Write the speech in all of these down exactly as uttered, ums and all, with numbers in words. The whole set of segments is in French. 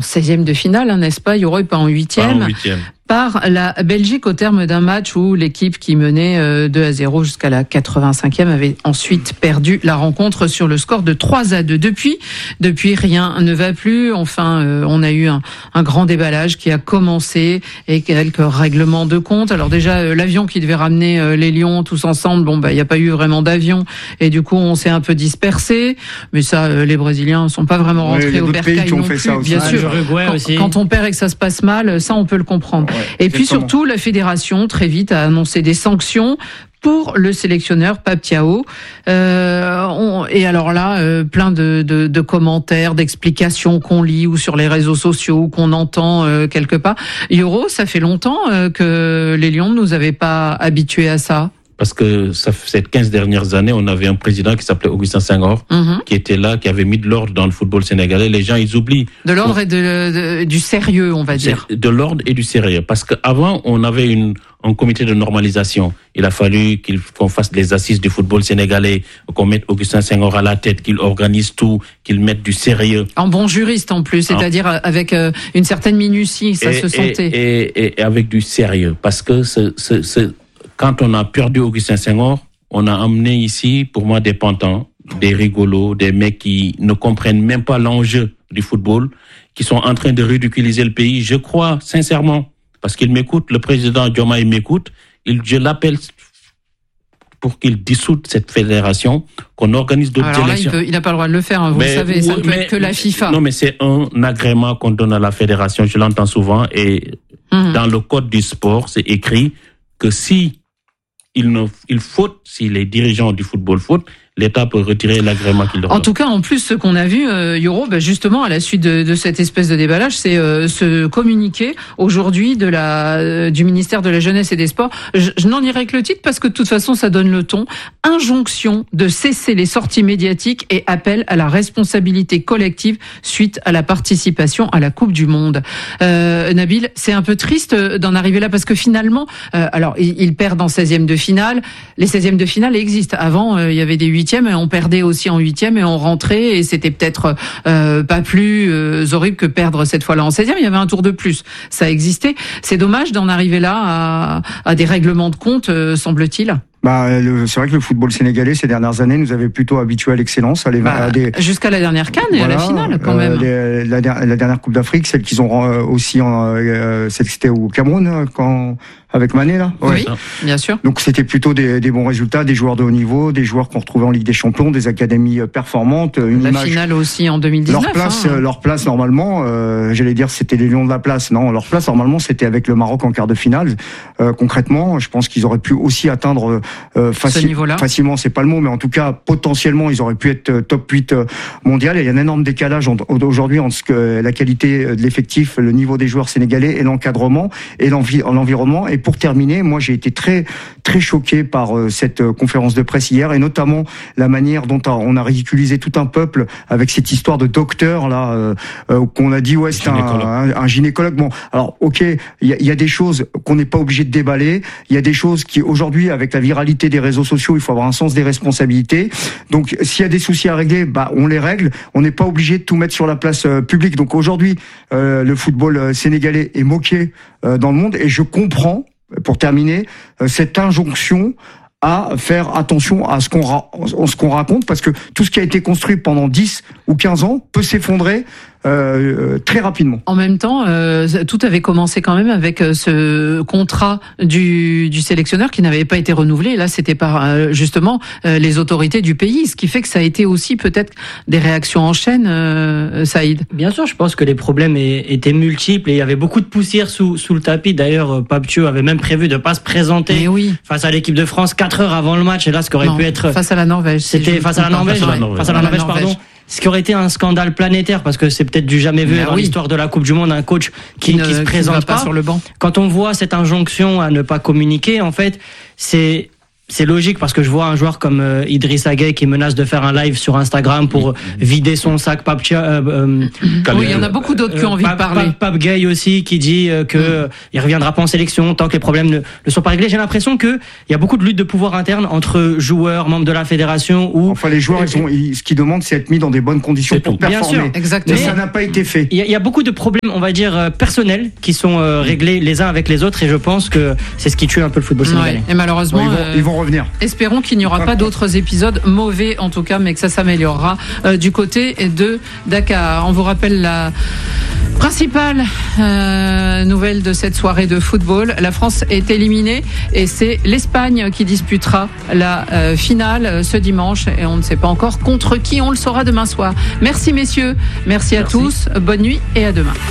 seizième de finale, hein, n'est-ce pas? Il y aurait pas en huitième. Pas en huitième. Par la Belgique au terme d'un match où l'équipe qui menait deux à zéro jusqu'à la quatre-vingt-cinquième avait ensuite perdu la rencontre sur le score de trois à deux. Depuis, depuis rien ne va plus. Enfin, euh, on a eu un, un grand déballage qui a commencé et quelques règlements de compte. Alors déjà, euh, l'avion qui devait ramener euh, les Lions tous ensemble, bon bah il n'y a pas eu vraiment d'avion et du coup on s'est un peu dispersé. Mais ça, euh, les Brésiliens sont pas vraiment rentrés oui, au bercail non plus. Ça aussi. Bien ah, sûr, quand, aussi. quand on perd et que ça se passe mal, ça on peut le comprendre. Ouais. Et puis Exactement. surtout, la fédération, très vite, a annoncé des sanctions pour le sélectionneur Pape Thiaw. Euh, on, et alors là, euh, plein de, de, de commentaires, d'explications qu'on lit ou sur les réseaux sociaux ou qu'on entend euh, quelque part. Yoro, ça fait longtemps euh, que les Lions ne nous avaient pas habitués à ça. Parce que ça, ces quinze dernières années, on avait un président qui s'appelait Augustin Senghor, Mm-hmm. qui était là, qui avait mis de l'ordre dans le football sénégalais. Les gens, ils oublient. De l'ordre et de, de, du sérieux, on va dire. De l'ordre et du sérieux. Parce qu'avant, on avait une, un comité de normalisation. Il a fallu qu'il, qu'on fasse des assises du football sénégalais, qu'on mette Augustin Senghor à la tête, qu'il organise tout, qu'il mette du sérieux. En bon juriste en plus, c'est-à-dire en... avec euh, une certaine minutie, ça et, se sentait. Et, et, et avec du sérieux. Parce que ce, ce, ce, quand on a perdu Augustin Senghor, on a amené ici, pour moi, des pantins, des rigolos, des mecs qui ne comprennent même pas l'enjeu du football, qui sont en train de ridiculiser le pays. Je crois, sincèrement, parce qu'il m'écoute, le président Diomaye m'écoute, il, je l'appelle pour qu'il dissoute cette fédération, qu'on organise d'autres Alors là, élections. il n'a pas le droit de le faire, hein, vous mais, le savez, ça ne peut mais, être que la FIFA. Non, mais c'est un agrément qu'on donne à la fédération, je l'entends souvent, et mmh. dans le code du sport, c'est écrit que si il, ne, il faute, si les dirigeants du football fautent, l'État peut retirer l'agrément qu'il leur donne. En tout cas, en plus, ce qu'on a vu, euh, Yoro, bah, justement, à la suite de, de cette espèce de déballage, c'est euh, ce communiqué aujourd'hui de la euh, du ministère de la Jeunesse et des Sports. Je, je n'en dirai que le titre parce que de toute façon, ça donne le ton. Injonction de cesser les sorties médiatiques et appel à la responsabilité collective suite à la participation à la Coupe du Monde. Euh, Nabil, c'est un peu triste d'en arriver là parce que finalement, euh, alors ils, ils perdent en seizième de finale. Les seizièmes de finale existent. Avant, euh, il y avait des huitièmes et on perdait aussi en huitième et on rentrait et c'était peut-être euh, pas plus euh, horrible que perdre cette fois-là en seizième. Il y avait un tour de plus. Ça existait. C'est dommage d'en arriver là à, à des règlements de compte, euh, semble-t-il. Bah, le, c'est vrai que le football sénégalais ces dernières années nous avait plutôt habitués à l'excellence, à les, bah, à des, jusqu'à la dernière CAN et voilà, à la finale quand même. Euh, les, la, la dernière Coupe d'Afrique, celle qu'ils ont euh, aussi, en, euh, celle qui était au Cameroun quand avec Mané là. Ouais. Oui, bien sûr. Donc c'était plutôt des, des bons résultats, des joueurs de haut niveau, des joueurs qu'on retrouvait en Ligue des Champions, des académies performantes. Une la image, finale aussi en deux mille dix-neuf. Leur place, hein. leur place normalement, euh, j'allais dire c'était les Lions de la place. Non, leur place normalement c'était avec le Maroc en quart de finale. Euh, concrètement, je pense qu'ils auraient pu aussi atteindre euh, facile, facilement, c'est pas le mot, mais en tout cas potentiellement ils auraient pu être top huit mondial. Et il y a un énorme décalage aujourd'hui entre ce que la qualité de l'effectif, le niveau des joueurs sénégalais et l'encadrement et l'environnement. Et pour terminer, moi j'ai été très très choqué par euh, cette euh, conférence de presse hier et notamment la manière dont on a ridiculisé tout un peuple avec cette histoire de docteur là euh, euh, qu'on a dit ouais c'est un, un, un gynécologue. Bon, alors ok, il y a, y a des choses qu'on n'est pas obligé de déballer. Il y a des choses qui aujourd'hui avec la viralité des réseaux sociaux, il faut avoir un sens des responsabilités. Donc s'il y a des soucis à régler, bah on les règle. On n'est pas obligé de tout mettre sur la place euh, publique. Donc aujourd'hui, euh, le football sénégalais est moqué euh, dans le monde et je comprends. Pour terminer, cette injonction à faire attention à ce qu'on ra- ce qu'on raconte, parce que tout ce qui a été construit pendant dix ou quinze ans peut s'effondrer euh, très rapidement. En même temps, euh, tout avait commencé quand même avec euh, ce contrat du, du sélectionneur qui n'avait pas été renouvelé. Là, c'était par euh, justement euh, les autorités du pays, ce qui fait que ça a été aussi peut-être des réactions en chaîne, euh, Saïd. Bien sûr, je pense que les problèmes étaient multiples et il y avait beaucoup de poussière sous, sous le tapis. D'ailleurs, Pape Thiaw avait même prévu de ne pas se présenter oui. face à l'équipe de France quatre heures avant le match. Et là, ce qui aurait non, pu être... Face à la Norvège. C'était si face, à la Norvège, face à la Norvège. Face à la Norvège, pardon. Ce qui aurait été un scandale planétaire, parce que c'est peut-être du jamais vu Mais dans oui. l'histoire de la Coupe du Monde, un coach qui, qui ne qui se présente qui ne va pas, pas sur le banc. Quand on voit cette injonction à ne pas communiquer, en fait, c'est c'est logique parce que je vois un joueur comme euh, Idrissa Gueye qui menace de faire un live sur Instagram pour vider son sac. Pape, euh, euh, oui, il y en a beaucoup d'autres qui ont envie Pape, de parler. Pape, Pape Gueye aussi qui dit euh, que euh, il reviendra pas en sélection tant que les problèmes ne, ne sont pas réglés. J'ai l'impression que il y a beaucoup de luttes de pouvoir interne entre joueurs, membres de la fédération. Ou enfin, les joueurs, ils ont, ils, ce qu'ils demandent, c'est être mis dans des bonnes conditions pour performer. Bien sûr, exactement. Mais ça n'a pas été fait. Il y, a, il y a beaucoup de problèmes, on va dire euh, personnels, qui sont euh, réglés les uns avec les autres, et je pense que c'est ce qui tue un peu le football sénégalais. Ouais, et malheureusement, ouais, ils, vont, euh, ils vont revenir. Espérons qu'il n'y aura pas d'autres épisodes mauvais, en tout cas, mais que ça s'améliorera euh, du côté de Dakar. On vous rappelle la principale euh, nouvelle de cette soirée de football. La France est éliminée et c'est l'Espagne qui disputera la euh, finale ce dimanche, et on ne sait pas encore contre qui, on le saura demain soir. Merci messieurs, merci à Merci. tous, bonne nuit et à demain.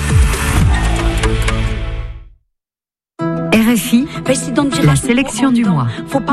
R F I, la sélection du mois.